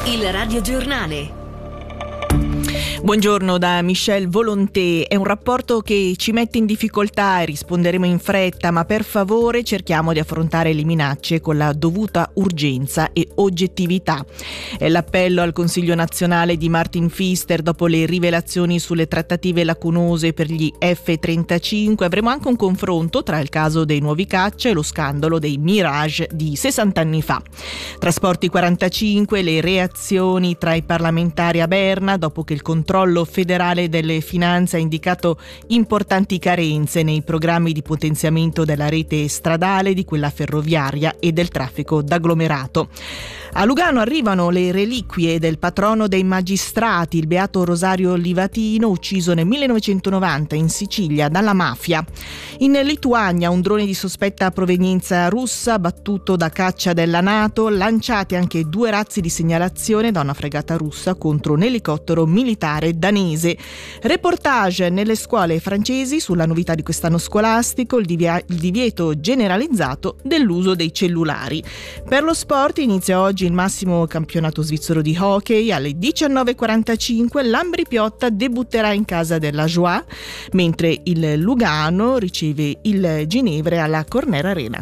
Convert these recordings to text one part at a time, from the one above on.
Il radiogiornale. Buongiorno da Michel Volonté. È un rapporto che ci mette in difficoltà e risponderemo in fretta, ma per favore cerchiamo di affrontare le minacce con la dovuta urgenza e oggettività. È l'appello al Consiglio nazionale di Martin Pfister dopo le rivelazioni sulle trattative lacunose per gli F-35. Avremo anche un confronto tra il caso dei nuovi caccia e lo scandalo dei Mirage di 60 anni fa. Trasporti 45, le reazioni tra i parlamentari a Berna dopo che il controllo federale delle finanze ha indicato importanti carenze nei programmi di potenziamento della rete stradale, di quella ferroviaria e del traffico d'agglomerato. A Lugano arrivano le reliquie del patrono dei magistrati, il beato Rosario Livatino, ucciso nel 1990 in Sicilia dalla mafia. In Lituania un drone di sospetta provenienza russa battuto da caccia della NATO, lanciati anche 2 razzi di segnalazione da una fregata russa contro un elicottero militare danese. Reportage nelle scuole francesi sulla novità di quest'anno scolastico, il divieto generalizzato dell'uso dei cellulari. Per lo sport inizia oggi il massimo campionato svizzero di hockey. Alle 19:45 l'Ambri Piotta debutterà in casa della Joie, mentre il Lugano riceve il Ginevra alla Corner Arena.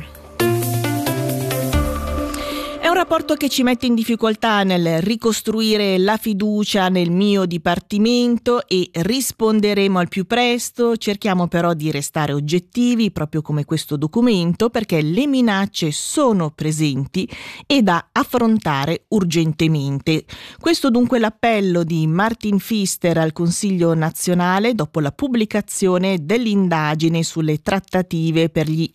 È un rapporto che ci mette in difficoltà nel ricostruire la fiducia nel mio dipartimento e risponderemo al più presto. Cerchiamo però di restare oggettivi, proprio come questo documento, perché le minacce sono presenti e da affrontare urgentemente. Questo dunque l'appello di Martin Pfister al Consiglio nazionale dopo la pubblicazione dell'indagine sulle trattative per gli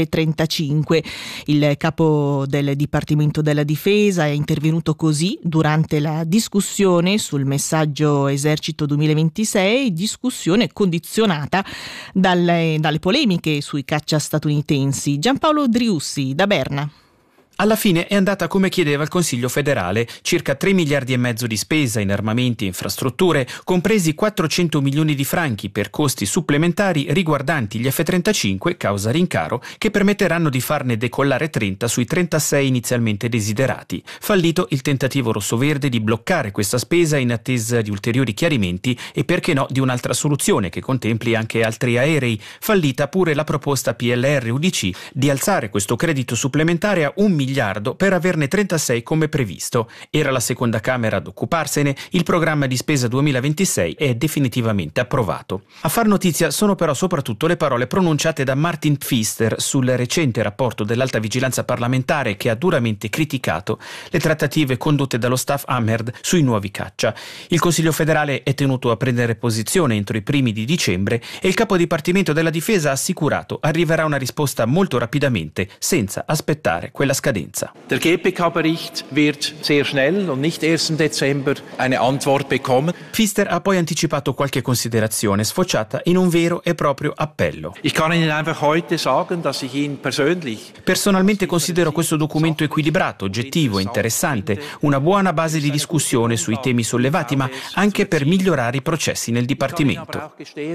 F-35. Il capo del Dipartimento della Difesa è intervenuto così durante la discussione sul messaggio Esercito 2026, discussione condizionata dalle polemiche sui caccia statunitensi. Giampaolo Driussi da Berna. Alla fine è andata come chiedeva il Consiglio federale, circa 3 miliardi e mezzo di spesa in armamenti e infrastrutture, compresi 400 milioni di franchi per costi supplementari riguardanti gli F-35 causa rincaro, che permetteranno di farne decollare 30 sui 36 inizialmente desiderati. Fallito il tentativo rossoverde di bloccare questa spesa in attesa di ulteriori chiarimenti e perché no di un'altra soluzione che contempli anche altri aerei. Fallita pure la proposta PLR-UDC di alzare questo credito supplementare a 1 miliardo per averne 36 come previsto. Era la seconda Camera ad occuparsene, il programma di spesa 2026 è definitivamente approvato. A far notizia sono però soprattutto le parole pronunciate da Martin Pfister sul recente rapporto dell'Alta Vigilanza Parlamentare che ha duramente criticato le trattative condotte dallo staff Ahmed sui nuovi caccia. Il Consiglio federale è tenuto a prendere posizione entro i primi di dicembre e il capo dipartimento della difesa ha assicurato arriverà una risposta molto rapidamente, senza aspettare quella scadenza. Der GPK-Bericht wird sehr schnell und nicht erst im Dezember eine Antwort bekommen. Pfister ha poi anticipato qualche considerazione sfociata in un vero e proprio appello. Ich kann Ihnen einfach heute sagen, dass ich ihn persönlich Personalmente considero questo documento equilibrato, oggettivo, interessante, una buona base di discussione sui temi sollevati, ma anche per migliorare i processi nel Dipartimento.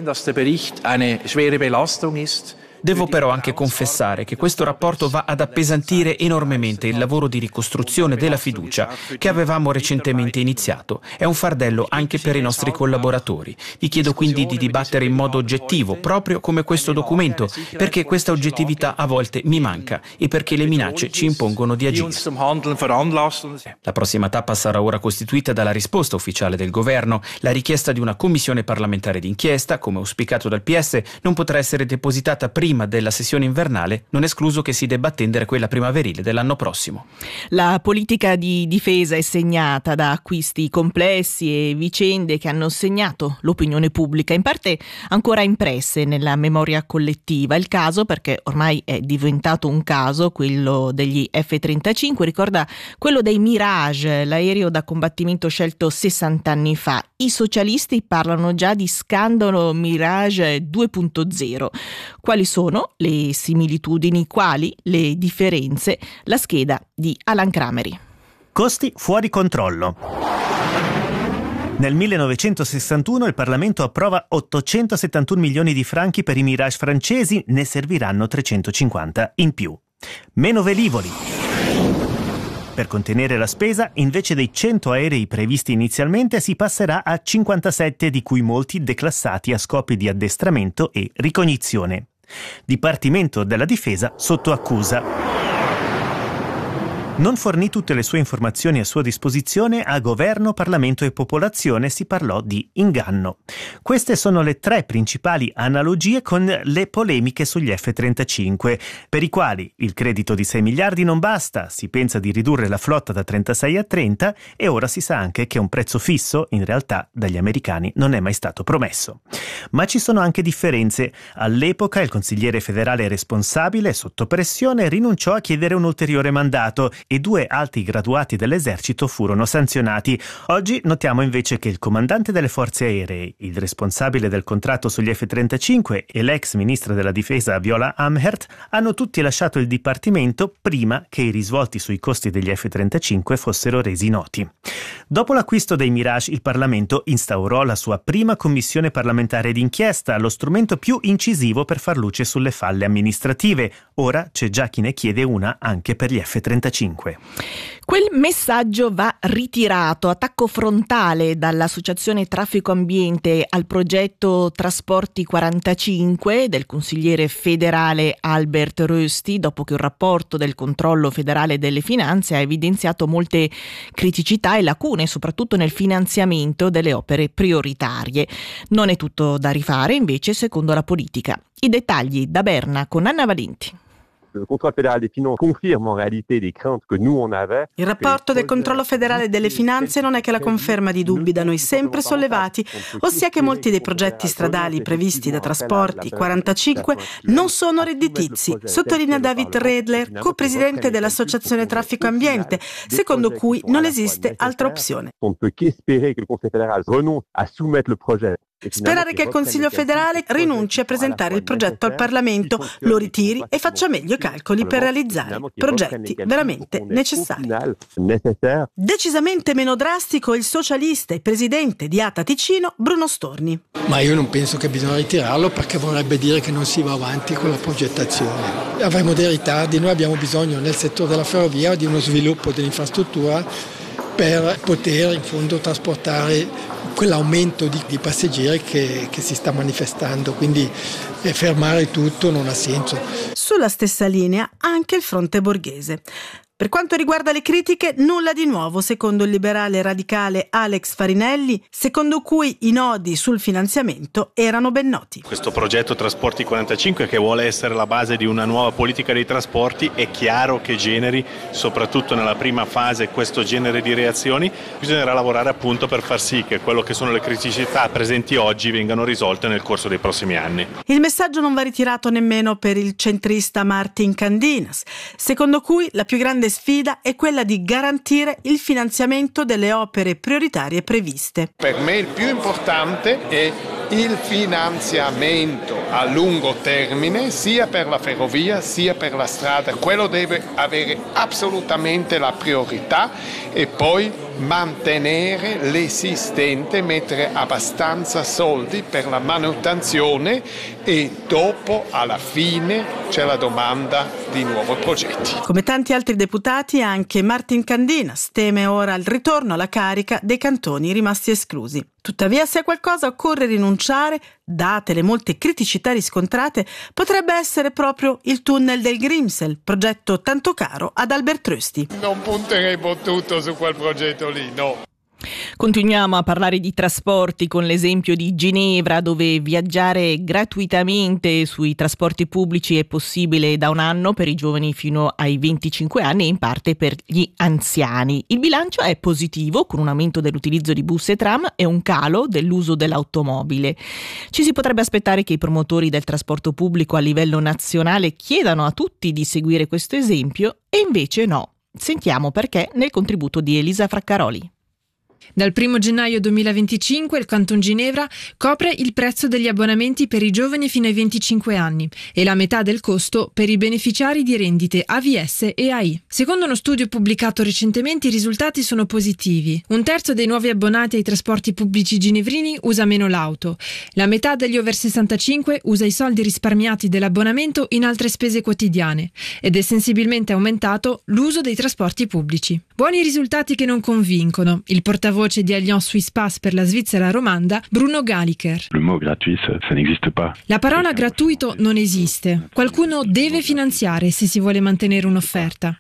Devo però anche confessare che questo rapporto va ad appesantire enormemente il lavoro di ricostruzione della fiducia che avevamo recentemente iniziato. È un fardello anche per i nostri collaboratori. Vi chiedo quindi di dibattere in modo oggettivo, proprio come questo documento, perché questa oggettività a volte mi manca e perché le minacce ci impongono di agire. La prossima tappa sarà ora costituita dalla risposta ufficiale del governo. La richiesta di una commissione parlamentare d'inchiesta, come auspicato dal PS, non potrà essere depositata prima della sessione invernale, non escluso che si debba attendere quella primaverile dell'anno prossimo. La politica di difesa è segnata da acquisti complessi e vicende che hanno segnato l'opinione pubblica, in parte ancora impresse nella memoria collettiva. Il caso, perché ormai è diventato un caso, quello degli F-35, ricorda quello dei Mirage, l'aereo da combattimento scelto 60 anni fa. I socialisti parlano già di scandalo Mirage 2.0. Quali sono le similitudini, quali le differenze? La scheda di Alan Crameri. Costi fuori controllo. Nel 1961 il Parlamento approva 871 milioni di franchi per i Mirage francesi, ne serviranno 350 in più. Meno velivoli. Per contenere la spesa, invece dei 100 aerei previsti inizialmente, si passerà a 57, di cui molti declassati a scopi di addestramento e ricognizione. Dipartimento della Difesa sotto accusa. Non fornì tutte le sue informazioni a sua disposizione, a governo, Parlamento e popolazione si parlò di inganno. Queste sono le 3 principali analogie con le polemiche sugli F-35, per i quali il credito di 6 miliardi non basta, si pensa di ridurre la flotta da 36 a 30 e ora si sa anche che un prezzo fisso, in realtà, dagli americani non è mai stato promesso. Ma ci sono anche differenze. All'epoca il consigliere federale responsabile, sotto pressione, rinunciò a chiedere un ulteriore mandato e 2 alti graduati dell'esercito furono sanzionati. Oggi notiamo invece che il comandante delle forze aeree, il responsabile del contratto sugli F-35 e l'ex ministra della difesa Viola Amherd hanno tutti lasciato il dipartimento prima che i risvolti sui costi degli F-35 fossero resi noti. Dopo l'acquisto dei Mirage, il Parlamento instaurò la sua prima commissione parlamentare d'inchiesta, lo strumento più incisivo per far luce sulle falle amministrative. Ora c'è già chi ne chiede una anche per gli F-35. Quel messaggio va ritirato, attacco frontale dall'Associazione Traffico Ambiente al progetto Trasporti 45 del consigliere federale Albert Rösti, dopo che un rapporto del Controllo Federale delle Finanze ha evidenziato molte criticità e lacune, soprattutto nel finanziamento delle opere prioritarie. Non è tutto da rifare, invece, secondo la politica. I dettagli da Berna con Anna Valenti. Il rapporto del Controllo Federale delle Finanze non è che la conferma di dubbi da noi sempre sollevati, ossia che molti dei progetti stradali previsti da Trasporti 45 non sono redditizi, sottolinea David Redler, co-presidente dell'Associazione Traffico Ambiente, secondo cui non esiste altra opzione. Sperare che il Consiglio federale rinunci a presentare il progetto al Parlamento, lo ritiri e faccia meglio i calcoli per realizzare progetti veramente necessari. Decisamente meno drastico il socialista e presidente di ATA Ticino, Bruno Storni. Ma io non penso che bisogna ritirarlo, perché vorrebbe dire che non si va avanti con la progettazione. Avremo dei ritardi, noi abbiamo bisogno nel settore della ferrovia di uno sviluppo dell'infrastruttura per poter in fondo trasportare quell'aumento di passeggeri che si sta manifestando, quindi fermare tutto non ha senso. Sulla stessa linea anche il fronte borghese. Per quanto riguarda le critiche, nulla di nuovo secondo il liberale radicale Alex Farinelli, secondo cui i nodi sul finanziamento erano ben noti. Questo progetto Trasporti 45, che vuole essere la base di una nuova politica dei trasporti, è chiaro che generi, soprattutto nella prima fase, questo genere di reazioni. Bisognerà lavorare appunto per far sì che quello che sono le criticità presenti oggi vengano risolte nel corso dei prossimi anni. Il messaggio non va ritirato nemmeno per il centrista Martin Candinas, secondo cui la più grande sfida è quella di garantire il finanziamento delle opere prioritarie previste. Per me il più importante è il finanziamento a lungo termine, sia per la ferrovia sia per la strada. Quello deve avere assolutamente la priorità, e poi mantenere l'esistente, mettere abbastanza soldi per la manutenzione, e dopo alla fine c'è la domanda di nuovi progetti. Come tanti altri deputati, anche Martin Candinas teme ora il ritorno alla carica dei cantoni rimasti esclusi. Tuttavia, se a qualcosa occorre rinunciare, date le molte criticità riscontrate, potrebbe essere proprio il tunnel del Grimsel, progetto tanto caro ad Albert Rösti. Non punteremo tutto su quel progetto lì, no. Continuiamo a parlare di trasporti con l'esempio di Ginevra, dove viaggiare gratuitamente sui trasporti pubblici è possibile da un anno per i giovani fino ai 25 anni e in parte per gli anziani. Il bilancio è positivo, con un aumento dell'utilizzo di bus e tram e un calo dell'uso dell'automobile. Ci si potrebbe aspettare che i promotori del trasporto pubblico a livello nazionale chiedano a tutti di seguire questo esempio, e invece no. Sentiamo perché nel contributo di Elisa Fraccaroli. Dal 1 gennaio 2025 il Canton Ginevra copre il prezzo degli abbonamenti per i giovani fino ai 25 anni e la metà del costo per i beneficiari di rendite AVS e AI. Secondo uno studio pubblicato recentemente, i risultati sono positivi. 1/3 dei nuovi abbonati ai trasporti pubblici ginevrini usa meno l'auto. La metà degli over 65 usa i soldi risparmiati dell'abbonamento in altre spese quotidiane ed è sensibilmente aumentato l'uso dei trasporti pubblici. Buoni risultati che non convincono. Il portavoce di Alliance Suisse Pass per la Svizzera romanda, Bruno Galiker. La parola gratuito non esiste. Qualcuno deve finanziare se si vuole mantenere un'offerta.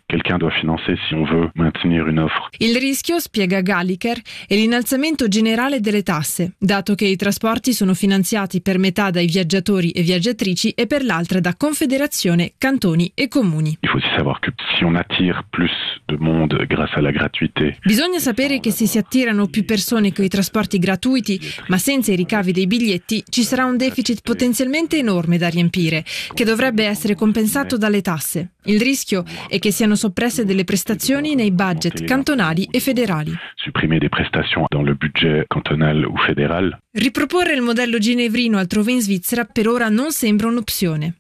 Il rischio, spiega Galiker, è l'innalzamento generale delle tasse, dato che i trasporti sono finanziati per metà dai viaggiatori e viaggiatrici e per l'altra da Confederazione, cantoni e comuni. Bisogna sapere che se si attirano più persone con i trasporti gratuiti, ma senza i ricavi dei biglietti, ci sarà un deficit potenzialmente enorme da riempire, che dovrebbe essere compensato dalle tasse. Il rischio è che siano soppresse delle prestazioni nei budget cantonali e federali. Riproporre il modello ginevrino altrove in Svizzera per ora non sembra un'opzione.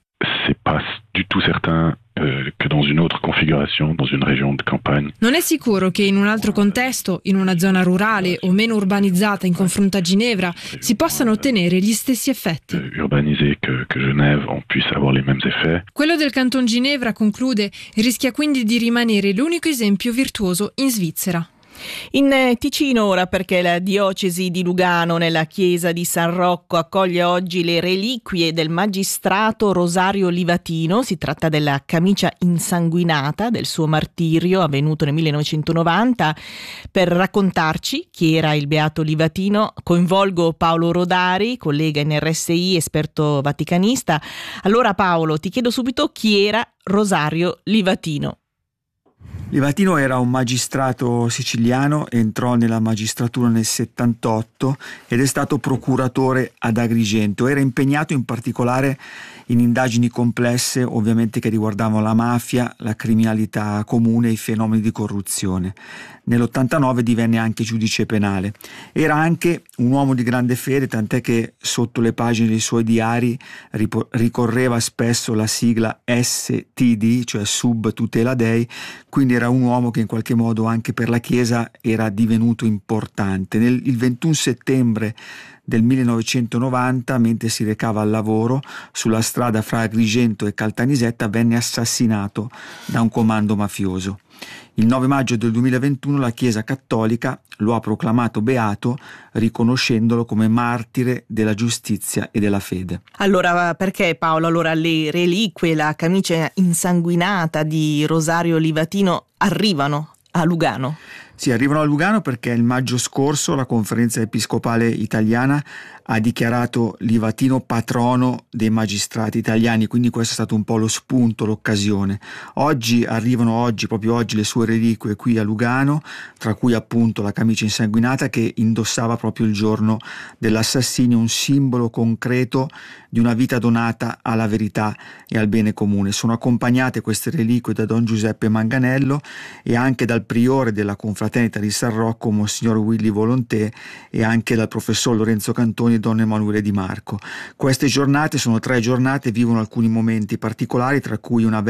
Non è sicuro che in un altro contesto, in una zona rurale o meno urbanizzata in confronto a Ginevra, si possano ottenere gli stessi effetti. Quello del Canton Ginevra, conclude, rischia quindi di rimanere l'unico esempio virtuoso in Svizzera. In Ticino ora, perché la diocesi di Lugano nella chiesa di San Rocco accoglie oggi le reliquie del magistrato Rosario Livatino. Si tratta della camicia insanguinata del suo martirio avvenuto nel 1990. Per raccontarci chi era il beato Livatino coinvolgo Paolo Rodari, collega in RSI, esperto vaticanista. Allora Paolo, ti chiedo subito chi era Rosario Livatino. Livatino era un magistrato siciliano, entrò nella magistratura nel 78 ed è stato procuratore ad Agrigento. Era impegnato in particolare in indagini complesse, ovviamente, che riguardavano la mafia, la criminalità comune e i fenomeni di corruzione. Nell'89 divenne anche giudice penale. Era anche un uomo di grande fede, tant'è che sotto le pagine dei suoi diari ricorreva spesso la sigla STD, cioè Sub Tutela Dei, quindi era un uomo che in qualche modo anche per la Chiesa era divenuto importante. Il 21 settembre del 1990, mentre si recava al lavoro sulla strada fra Agrigento e Caltanissetta, venne assassinato da un comando mafioso. Il 9 maggio del 2021 la Chiesa Cattolica lo ha proclamato beato, riconoscendolo come martire della giustizia e della fede. Allora, perché Paolo? Allora le reliquie, la camicia insanguinata di Rosario Livatino arrivano a Lugano? Sì, arrivano a Lugano perché il maggio scorso la Conferenza Episcopale Italiana ha dichiarato Livatino patrono dei magistrati italiani, quindi questo è stato un po' lo spunto, l'occasione. Arrivano proprio oggi le sue reliquie qui a Lugano, tra cui appunto la camicia insanguinata che indossava proprio il giorno dell'assassinio, un simbolo concreto di una vita donata alla verità e al bene comune. Sono accompagnate queste reliquie da Don Giuseppe Manganello e anche dal priore della Confraternita di San Rocco, Monsignor Willy Volonté, e anche dal professor Lorenzo Cantoni e Don Emanuele Di Marco. Queste giornate sono 3 giornate, vivono alcuni momenti particolari, tra cui una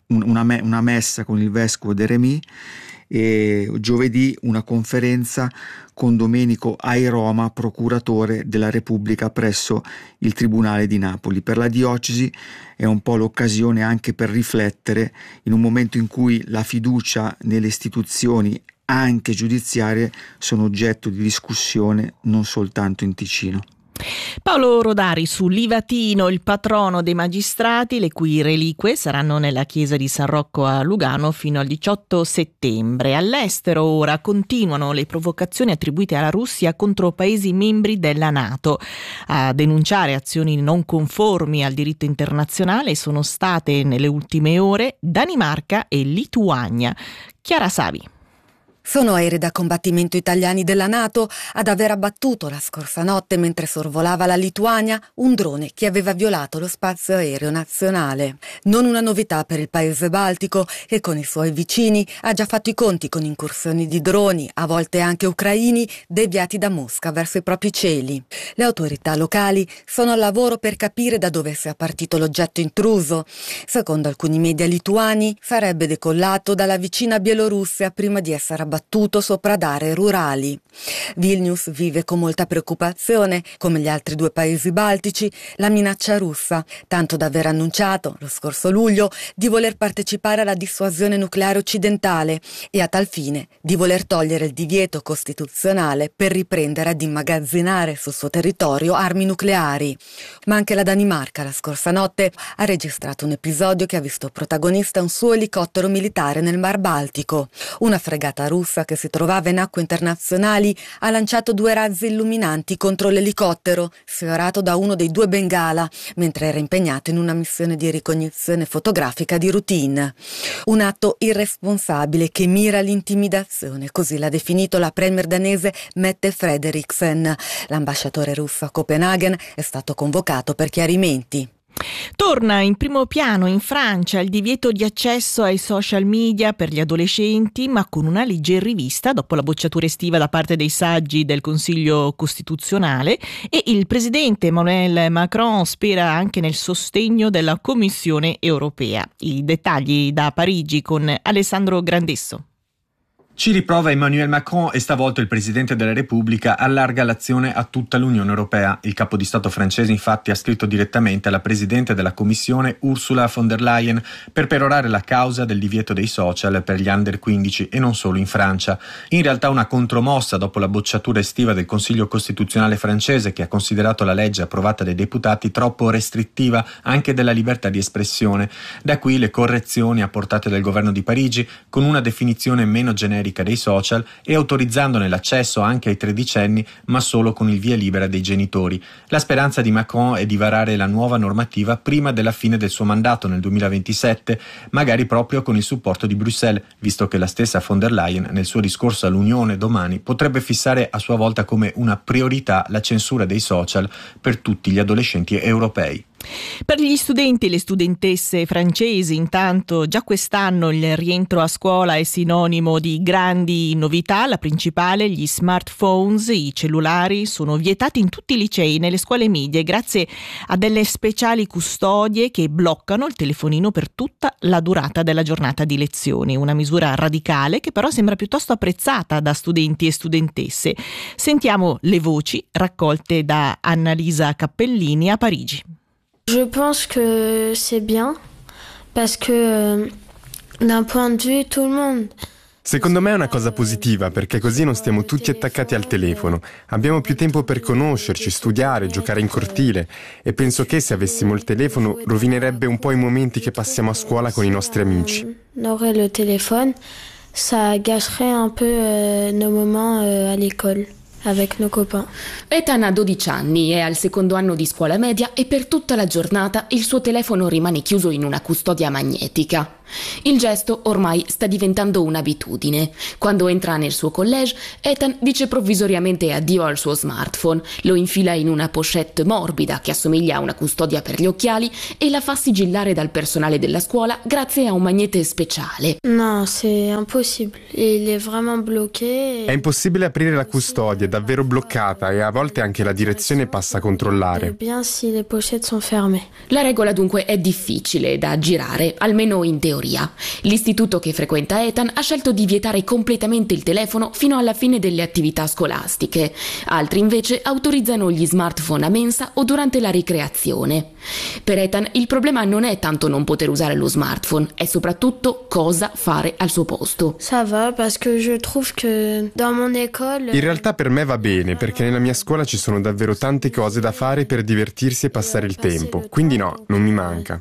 messa con il vescovo de Remy e giovedì una conferenza con Domenico Airoma, procuratore della Repubblica presso il Tribunale di Napoli. Per la diocesi è un po' l'occasione anche per riflettere in un momento in cui la fiducia nelle istituzioni anche giudiziarie sono oggetto di discussione non soltanto in Ticino. Paolo Rodari su Livatino, il patrono dei magistrati, le cui reliquie saranno nella chiesa di San Rocco a Lugano fino al 18 settembre. All'estero ora continuano le provocazioni attribuite alla Russia contro paesi membri della NATO. A denunciare azioni non conformi al diritto internazionale sono state nelle ultime ore Danimarca e Lituania. Chiara Savi. Sono aerei da combattimento italiani della NATO ad aver abbattuto la scorsa notte, mentre sorvolava la Lituania, un drone che aveva violato lo spazio aereo nazionale. Non una novità per il paese baltico, che con i suoi vicini ha già fatto i conti con incursioni di droni, a volte anche ucraini, deviati da Mosca verso i propri cieli. Le autorità locali sono al lavoro per capire da dove sia partito l'oggetto intruso. Secondo alcuni media lituani, sarebbe decollato dalla vicina Bielorussia prima di essere abbattuto sopra aree rurali. Vilnius vive con molta preoccupazione, come gli altri 2 paesi baltici, la minaccia russa, tanto da aver annunciato, lo scorso luglio, di voler partecipare alla dissuasione nucleare occidentale e a tal fine di voler togliere il divieto costituzionale per riprendere ad immagazzinare sul suo territorio armi nucleari. Ma anche la Danimarca la scorsa notte ha registrato un episodio che ha visto protagonista un suo elicottero militare nel Mar Baltico. Una fregata russa che si trovava in acque internazionali ha lanciato 2 razzi illuminanti contro l'elicottero, sfiorato da uno dei 2 Bengala, mentre era impegnato in una missione di ricognizione fotografica di routine. Un atto irresponsabile che mira all'intimidazione, così l'ha definito la premier danese Mette Frederiksen. L'ambasciatore russo a Copenaghen è stato convocato per chiarimenti. Torna in primo piano in Francia il divieto di accesso ai social media per gli adolescenti, ma con una legge rivista dopo la bocciatura estiva da parte dei saggi del Consiglio Costituzionale, e il presidente Emmanuel Macron spera anche nel sostegno della Commissione europea. I dettagli da Parigi con Alessandro Grandesso. Ci riprova Emmanuel Macron e stavolta il Presidente della Repubblica allarga l'azione a tutta l'Unione Europea. Il capo di Stato francese infatti ha scritto direttamente alla Presidente della Commissione Ursula von der Leyen per perorare la causa del divieto dei social per gli under 15 e non solo in Francia. In realtà una contromossa dopo la bocciatura estiva del Consiglio Costituzionale francese, che ha considerato la legge approvata dai deputati troppo restrittiva anche della libertà di espressione. Da qui le correzioni apportate dal governo di Parigi con una definizione meno generica dei social e autorizzandone l'accesso anche ai tredicenni, ma solo con il via libera dei genitori. La speranza di Macron è di varare la nuova normativa prima della fine del suo mandato nel 2027, magari proprio con il supporto di Bruxelles, visto che la stessa von der Leyen nel suo discorso all'Unione domani potrebbe fissare a sua volta come una priorità la censura dei social per tutti gli adolescenti europei. Per gli studenti e le studentesse francesi, intanto, già quest'anno il rientro a scuola è sinonimo di grandi novità. La principale, gli smartphones, i cellulari, sono vietati in tutti i licei e nelle scuole medie grazie a delle speciali custodie che bloccano il telefonino per tutta la durata della giornata di lezioni. Una misura radicale che però sembra piuttosto apprezzata da studenti e studentesse. Sentiamo le voci raccolte da Annalisa Cappellini a Parigi. Je pense que c'est bien parce que d'un point de vue tout le monde. Secondo me è una cosa positiva perché così non stiamo tutti attaccati al telefono. Abbiamo più tempo per conoscerci, studiare, giocare in cortile e penso che se avessimo il telefono rovinerebbe un po' i momenti che passiamo a scuola con i nostri amici. N'aurait le téléphone, ça gâcherait un peu nos moments à l'école. Avec nos copains. Ethan ha 12 anni, è al secondo anno di scuola media e per tutta la giornata il suo telefono rimane chiuso in una custodia magnetica. Il gesto ormai sta diventando un'abitudine. Quando entra nel suo college, Ethan dice provvisoriamente addio al suo smartphone, lo infila in una pochette morbida che assomiglia a una custodia per gli occhiali e la fa sigillare dal personale della scuola grazie a un magnete speciale. No, c'est impossible. Il est vraiment bloqué. È impossibile aprire la custodia, è davvero bloccata e a volte anche la direzione passa a controllare. Bien si les pochettes sont fermées. La regola dunque è difficile da aggirare, almeno in teoria. L'istituto che frequenta Ethan ha scelto di vietare completamente il telefono fino alla fine delle attività scolastiche. Altri invece autorizzano gli smartphone a mensa o durante la ricreazione. Per Ethan il problema non è tanto non poter usare lo smartphone, è soprattutto cosa fare al suo posto. Ça va parce que je trouve que dans mon école. In realtà per me va bene perché nella mia scuola ci sono davvero tante cose da fare per divertirsi e passare il tempo, quindi no, non mi manca.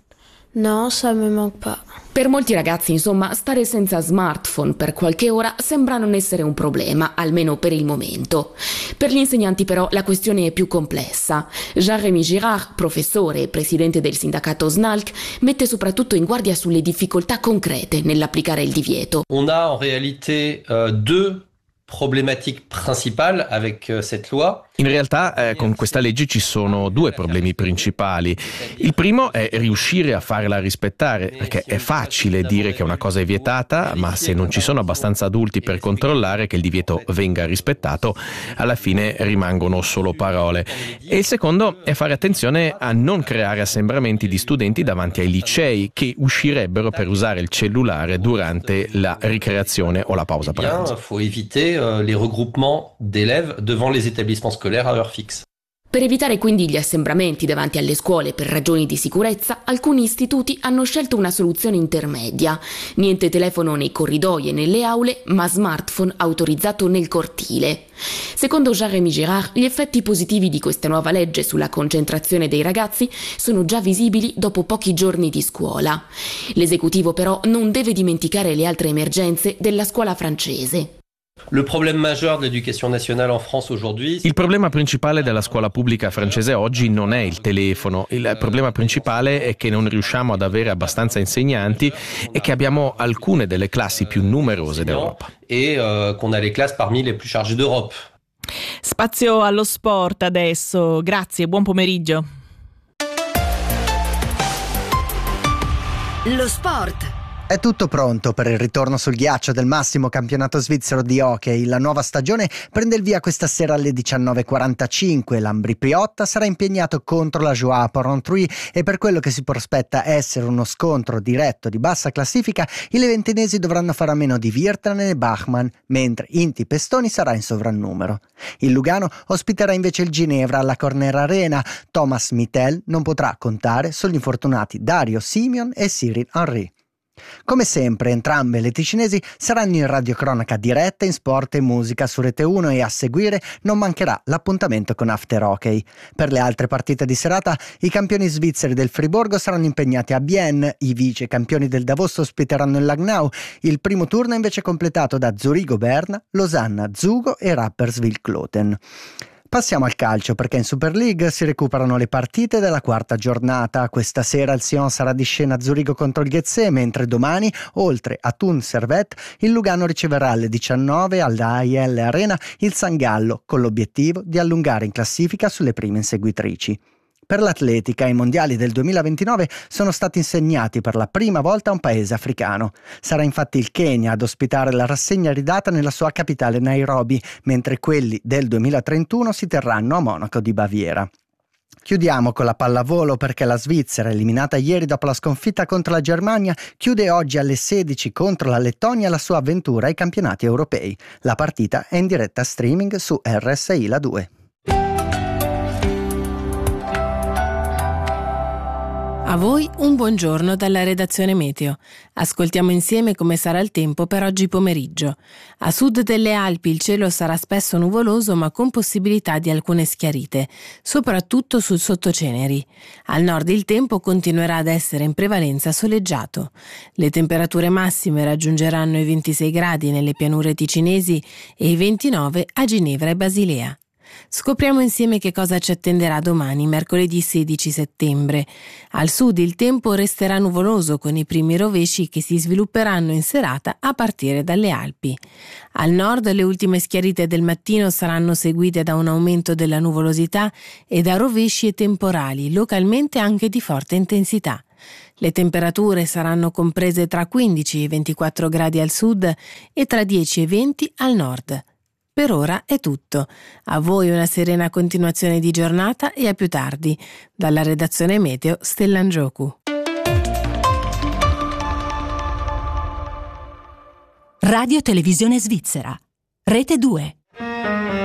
Non, ça me manque pas. Per molti ragazzi, insomma, stare senza smartphone per qualche ora sembra non essere un problema, almeno per il momento. Per gli insegnanti però la questione è più complessa. Jean-Rémy Girard, professore e presidente del sindacato SNALC, mette soprattutto in guardia sulle difficoltà concrete nell'applicare il divieto. On a en réalité deux problématiques principales avec cette loi. In realtà con questa legge ci sono due problemi principali. Il primo è riuscire a farla rispettare, perché è facile dire che una cosa è vietata, ma se non ci sono abbastanza adulti per controllare che il divieto venga rispettato, alla fine rimangono solo parole. E il secondo è fare attenzione a non creare assembramenti di studenti davanti ai licei che uscirebbero per usare il cellulare durante la ricreazione o la pausa pranzo. Il faut éviter les regroupements d'élèves devant les établissements scolaires à heure fixe. Per evitare quindi gli assembramenti davanti alle scuole per ragioni di sicurezza, alcuni istituti hanno scelto una soluzione intermedia. Niente telefono nei corridoi e nelle aule, ma smartphone autorizzato nel cortile. Secondo Jean-Rémy Girard, gli effetti positivi di questa nuova legge sulla concentrazione dei ragazzi sono già visibili dopo pochi giorni di scuola. L'esecutivo però non deve dimenticare le altre emergenze della scuola francese. Le problème majeur de l'éducation nationale en France aujourd'hui. Il problema principale della scuola pubblica francese oggi non è il telefono. Il problema principale è che non riusciamo ad avere abbastanza insegnanti e che abbiamo alcune delle classi più numerose d'Europa. Et qu'on a les classes parmi les plus chargées d'Europe. Spazio allo sport adesso. Grazie, buon pomeriggio. Lo sport. È tutto pronto per il ritorno sul ghiaccio del massimo campionato svizzero di hockey. La nuova stagione prende il via questa sera alle 19:45. L'Ambri-Piotta sarà impegnato contro la Joie-Porrentruy e per quello che si prospetta essere uno scontro diretto di bassa classifica, i leventinesi dovranno fare a meno di Virtanen e Bachmann, mentre Inti Pestoni sarà in sovrannumero. Il Lugano ospiterà invece il Ginevra alla Corner Arena. Thomas Mittel non potrà contare sugli infortunati Dario Simeon e Cyril Henry. Come sempre, entrambe le ticinesi saranno in radiocronaca diretta in sport e musica su Rete 1 e a seguire non mancherà l'appuntamento con After Hockey. Per le altre partite di serata, i campioni svizzeri del Friburgo saranno impegnati a Bienne, i vice campioni del Davos ospiteranno il Langnau, il primo turno è invece completato da Zurigo Berna, Losanna Zugo e Rapperswil Kloten. Passiamo al calcio perché in Super League si recuperano le partite della quarta giornata. Questa sera il Sion sarà di scena a Zurigo contro il Ghezzé, mentre domani, oltre a Thun Servette, il Lugano riceverà alle 19 all'AIL Arena il San Gallo, con l'obiettivo di allungare in classifica sulle prime inseguitrici. Per l'atletica, i mondiali del 2029 sono stati insegnati per la prima volta a un paese africano. Sarà infatti il Kenya ad ospitare la rassegna ridata nella sua capitale Nairobi, mentre quelli del 2031 si terranno a Monaco di Baviera. Chiudiamo con la pallavolo perché la Svizzera, eliminata ieri dopo la sconfitta contro la Germania, chiude oggi alle 16 contro la Lettonia la sua avventura ai campionati europei. La partita è in diretta streaming su RSI La 2. A voi un buongiorno dalla redazione Meteo. Ascoltiamo insieme come sarà il tempo per oggi pomeriggio. A sud delle Alpi il cielo sarà spesso nuvoloso ma con possibilità di alcune schiarite, soprattutto sul sottoceneri. Al nord il tempo continuerà ad essere in prevalenza soleggiato. Le temperature massime raggiungeranno i 26 gradi nelle pianure ticinesi e i 29 a Ginevra e Basilea. Scopriamo insieme che cosa ci attenderà domani, mercoledì 16 settembre. Al sud il tempo resterà nuvoloso con i primi rovesci che si svilupperanno in serata a partire dalle Alpi. Al nord le ultime schiarite del mattino saranno seguite da un aumento della nuvolosità e da rovesci e temporali, localmente anche di forte intensità. Le temperature saranno comprese tra 15 e 24 gradi al sud e tra 10 e 20 al nord. Per ora è tutto. A voi una serena continuazione di giornata e a più tardi. Dalla redazione Meteo, Stellan Giocu. Radio Televisione Svizzera. Rete 2.